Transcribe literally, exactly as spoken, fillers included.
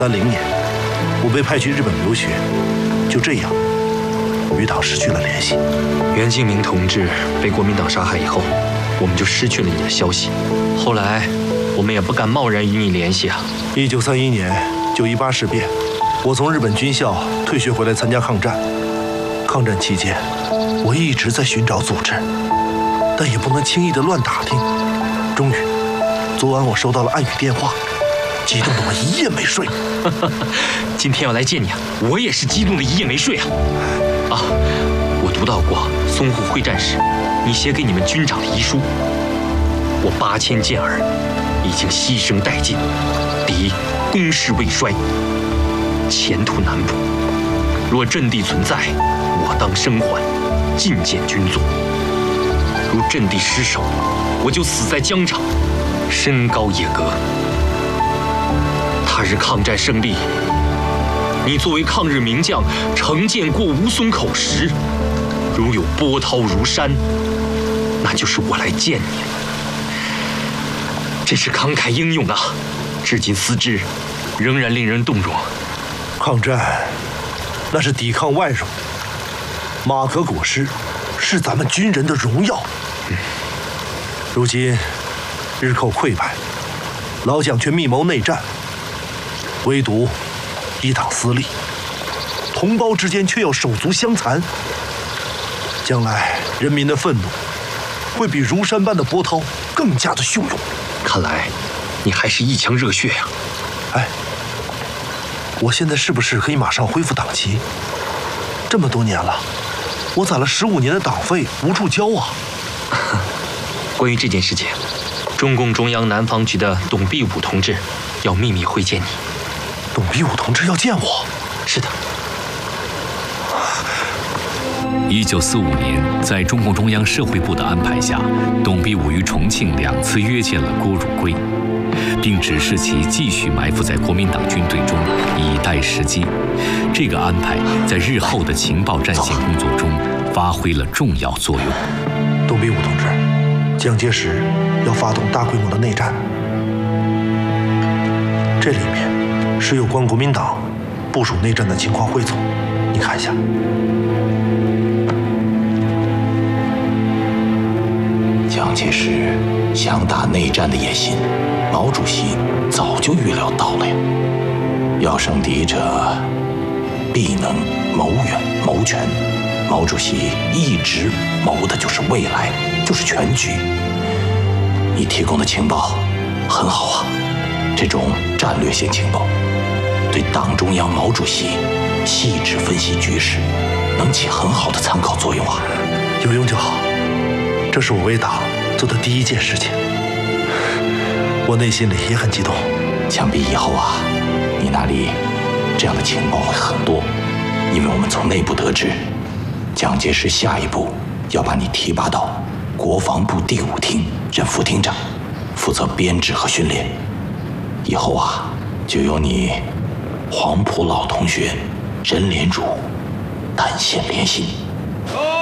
三零年，我被派去日本留学，就这样与党失去了联系。 袁敬明同志被国民党杀害以后，我们就失去了你的消息。后来，我们也不敢贸然与你联系啊。 一九三一年九一八事变，我从日本军校退学回来参加抗战。抗战期间，我一直在寻找组织，但也不能轻易的乱打听。终于，昨晚我收到了暗语电话。 激动的我一夜没睡。 今天要来见你啊，我也是激动的一夜没睡啊！啊，我读到过淞沪会战时，你写给你们军长的遗书。我八千健儿已经牺牲殆尽，敌攻势未衰，前途难卜。若阵地存在，我当生还，进谏军座；如阵地失守，我就死在疆场，身高野阁。 他日抗战胜利，你作为抗日名将，乘舰过吴淞口时，如有波涛如山，那就是我来见你。真是慷慨英勇啊！至今思之，仍然令人动容。 抗战，那是抵抗外辱，马革裹尸，是咱们军人的荣耀。嗯、如今日寇溃败，老蒋却密谋内战。 唯独一党私利，同胞之间却要手足相残。将来人民的愤怒会比如山般的波涛更加的汹涌。 看来你还是一腔热血呀！ 哎，我现在是不是可以马上恢复党籍？这么多年了，我攒了十五年的党费无处交啊！ 关于这件事情，中共中央南方局的董必武同志要秘密会见你。 董必武同志要见我。 是的。 一九四五年，在中共中央社会部的安排下，董必武于重庆两次约见了郭汝瑰，并指示其继续埋伏在国民党军队中，以待时机。这个安排在日后的情报战线工作中发挥了重要作用。 董必武同志，蒋介石要发动大规模的内战，这里面。 是有关国民党部署内战的情况汇总，你看一下。 蒋介石想打内战的野心，毛主席早就预料到了呀。要胜敌者，必能谋远谋全。毛主席一直谋的就是未来，就是全局。你提供的情报很好啊，这种战略性情报。 对党中央毛主席细致分析局势，能起很好的参考作用啊！ 有用就好，这是我为党做的第一件事情，我内心里也很激动。 想必以后啊，你那里这样的情报会很多，因为我们从内部得知，蒋介石下一步要把你提拔到国防部第五厅任副厅长，负责编制和训练。以后啊，就由你。 黄埔老同学任连汝单线连心。